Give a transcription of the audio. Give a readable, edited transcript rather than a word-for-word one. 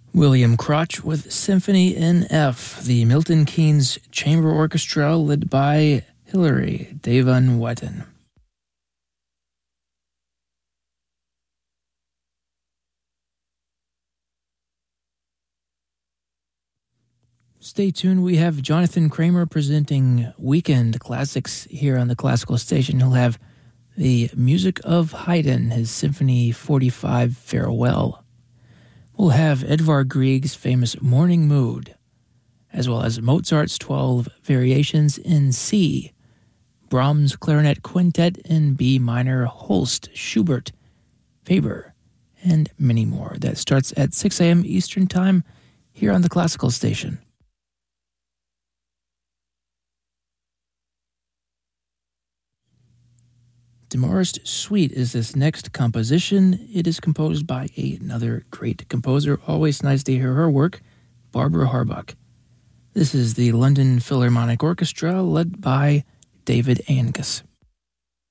William Crotch with Symphony in F, the Milton Keynes Chamber Orchestra led by Hilary Devan Wetton. Stay tuned. We have Jonathan Kramer presenting Weekend Classics here on the Classical Station. He'll have the music of Haydn, his Symphony 45 Farewell. We'll have Edvard Grieg's famous Morning Mood, as well as Mozart's 12 Variations in C, Brahms' Clarinet Quintet in B minor, Holst, Schubert, Weber, and many more. That starts at 6 a.m. Eastern Time here on the Classical Station. Demarest Suite is this next composition. It is composed by another great composer. Always nice to hear her work, Barbara Harbuck. This is the London Philharmonic Orchestra led by David Angus.